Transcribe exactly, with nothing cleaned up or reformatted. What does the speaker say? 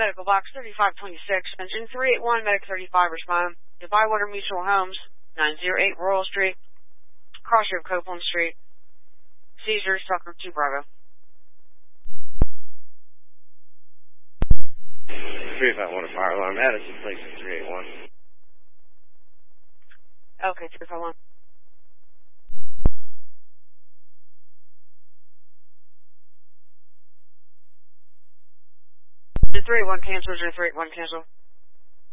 medical box thirty-five twenty-six, engine three eight one, medic thirty-five, respond. To Bywater Mutual Homes, nine oh eight Royal Street, crossroad of Copeland Street. Seizure, Sucker two Bravo. three five one, a fire alarm. Addison, place three eight one. Okay, three five one. three eight one cancel, three eight one cancel.